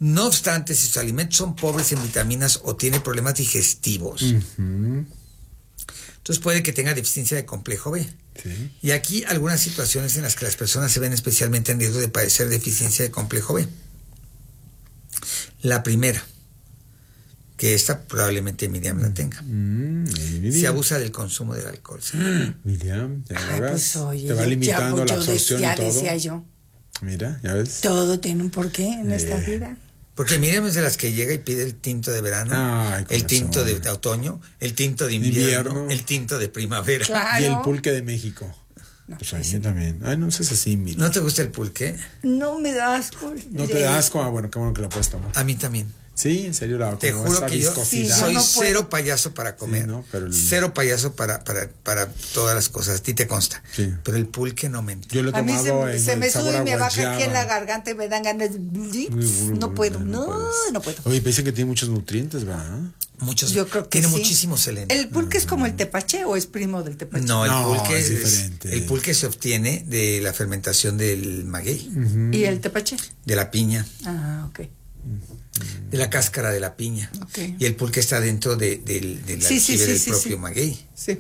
No obstante, si sus alimentos son pobres en vitaminas o tiene problemas digestivos, entonces puede que tenga deficiencia de complejo B. Sí. Y aquí algunas situaciones en las que las personas se ven especialmente en riesgo de padecer deficiencia de complejo B. La primera, que esta probablemente Miriam la tenga. Se abusa del consumo del alcohol. ¿Sí? Miriam, ya ves, pues oye, te va limitando la absorción ya y todo. decía yo. Mira, ya ves. Todo tiene un porqué en esta vida. Porque Miriam es de las que llega y pide el tinto de verano, el tinto de otoño, el tinto de invierno, el tinto de primavera. Claro. Y el pulque de México. No, pues a mí también. Ay, no seas así, Miriam. ¿No te gusta el pulque? No me da asco. ¿No te da asco? Ah, bueno, qué bueno que lo puedes tomar. A mí también. Sí, en serio, te juro que yo soy no cero payaso para comer. Sí, no, pero cero payaso para todas las cosas. A ti te consta. Sí. Pero el pulque no me entiende. Yo lo he a mí tomado se me sube y me baja guayaba. aquí en la garganta y me dan ganas de... No puedo, no puedo. Oye, pensé que tiene muchos nutrientes, ¿verdad? Muchos. Yo creo que tiene sí. muchísimo seleno. ¿El pulque es como el tepache o es primo del tepache? No, el pulque es diferente. El pulque se obtiene de la fermentación del maguey. ¿Y el tepache? De la piña. Ah, ok. De la cáscara de la piña. Okay. Y el pulque está dentro del aljibe del propio maguey. Sí.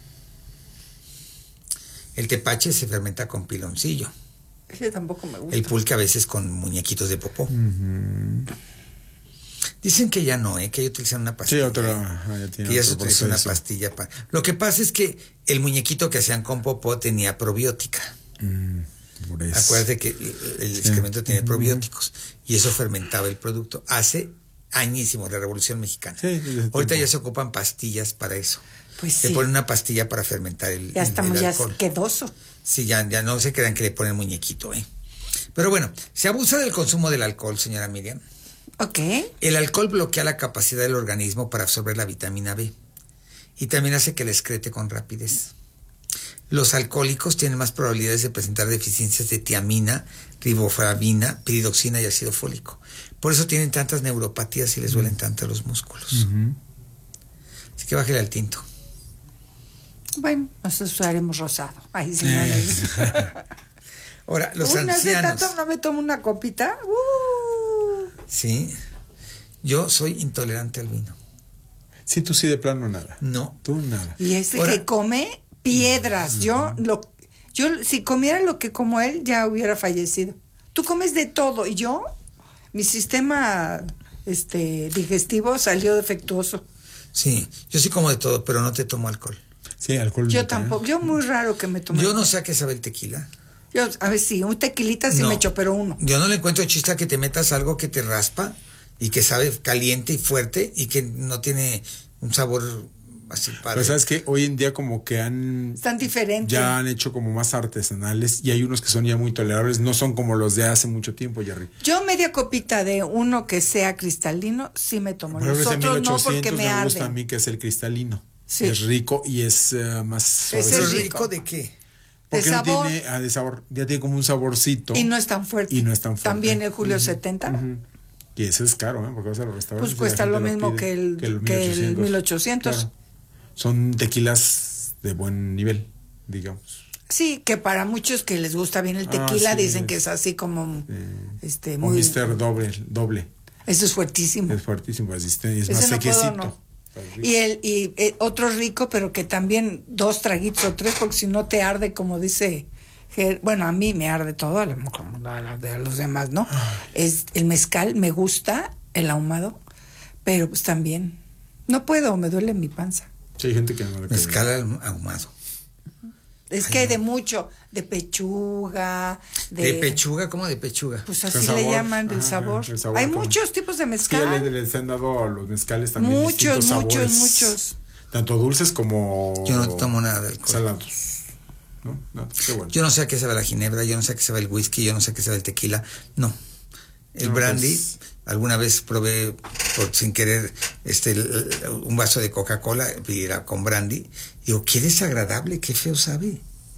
El tepache se fermenta con piloncillo. Ese tampoco me gusta. El pulque a veces con muñequitos de popó. Dicen que ya no, que ya utilizan una pastilla. Sí, ya tiene que ya se utiliza una pastilla. Lo que pasa es que el muñequito que hacían con popó tenía probiótica. Acuérdate que el excremento tiene probióticos y eso fermentaba el producto. Hace añísimos, la Revolución Mexicana. Sí, ahorita ya se ocupan pastillas para eso. Pues se ponen una pastilla para fermentar el ya estamos el ya alcohol. quedoso. Sí, ya no se crean que le ponen muñequito, Pero bueno, se abusa del consumo del alcohol, señora Miriam. Ok. El alcohol bloquea la capacidad del organismo para absorber la vitamina B y también hace que la excrete con rapidez. Los alcohólicos tienen más probabilidades de presentar deficiencias de tiamina, riboflavina, piridoxina y ácido fólico. Por eso tienen tantas neuropatías y les duelen tanto los músculos. Así que bájale al tinto. Bueno, nosotros usaremos rosado. Ay, sí, ahora, los ancianos. Hace tanto no me tomo una copita. Sí. Yo soy intolerante al vino. Sí, tú sí de plano nada. No. Tú nada. Y que come piedras. Yo si comiera lo que como él, ya hubiera fallecido. Tú comes de todo y mi sistema digestivo salió defectuoso. Sí, yo sí como de todo, pero no te tomo alcohol. Sí, alcohol. Yo tampoco. Yo muy raro que me tome. Yo no sé a qué sabe el tequila. Yo, a ver, sí, un tequilita sí me echo, pero uno. Yo no le encuentro chiste a que te metas algo que te raspa y que sabe caliente y fuerte y que no tiene un sabor así padre. Pero sabes que hoy en día como que están diferentes. Ya han hecho como más artesanales y hay unos que son ya muy tolerables, no son como los de hace mucho tiempo, Jerry. Yo media copita de uno que sea cristalino sí me tomo. Los otros no, porque me arden. Me gusta a mí que es el cristalino. Sí. Es rico y es más suave. ¿Es rico de qué? Porque de no sabor. Tiene de sabor, ya tiene como un saborcito. Y no es tan fuerte. También el Julio 70. Y eso es caro, porque vas a los restaurantes. Pues cuesta lo mismo que el 1800. Claro. Son tequilas de buen nivel, digamos. Sí, que para muchos que les gusta bien el tequila dicen que es así como muy Mr. doble. Eso es fuertísimo. Es fuertísimo, es más sequecito. No. Y otro rico, pero que también 2 traguitos o 3, porque si no te arde, como dice, bueno, a mí me arde todo, a lo mejor a los demás, ¿no? Es el mezcal, me gusta el ahumado, pero pues también no puedo, me duele mi panza. Sí, hay gente que no le cae. Mezcal ahumado. Es que hay de mucho, de pechuga. ¿De pechuga? ¿Cómo de pechuga? Pues así le llaman, del sabor. Hay muchos tipos de mezcal. Sí, les han dado a los mezcales también muchos. Tanto dulces como... Yo no tomo nada de alcohol. Salados. No, qué bueno. Yo no sé a qué sabe la ginebra, yo no sé a qué sabe el whisky, yo no sé a qué sabe el tequila. No. El brandy, alguna vez probé sin querer un vaso de Coca-Cola y era con brandy. Digo, qué desagradable, qué feo sabe.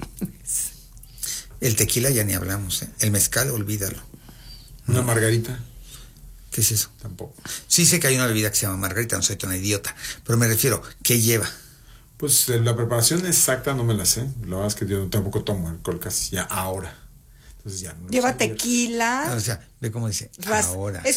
El tequila ya ni hablamos, El mezcal, olvídalo. ¿Una margarita? ¿Qué es eso? Tampoco. Sí sé que hay una bebida que se llama margarita, no soy tan idiota, pero me refiero, ¿qué lleva? Pues la preparación exacta no me la sé. La verdad es que yo tampoco tomo alcohol casi ya ahora. Entonces ya no lleva tequila. O sea, ve cómo dice, ahora. Es